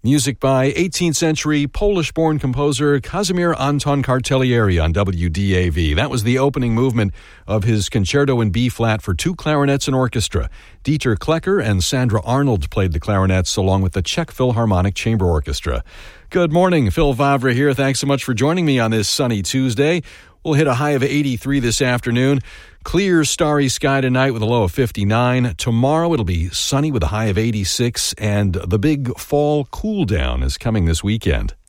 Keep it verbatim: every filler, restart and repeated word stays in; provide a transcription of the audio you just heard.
Music by eighteenth century Polish-born composer Kazimierz Anton Kartelieri on W D A V. That was the opening movement of his Concerto in B-flat for two clarinets and orchestra. Dieter Klecker and Sandra Arnold played the clarinets along with the Czech Philharmonic Chamber Orchestra. Good morning, Phil Favre here. Thanks so much for joining me on this sunny Tuesday. We'll hit a high of eighty-three this afternoon. Clear, starry sky tonight with a low of fifty-nine. Tomorrow it'll be sunny with a high of eighty-six, and the big fall cool down is coming this weekend.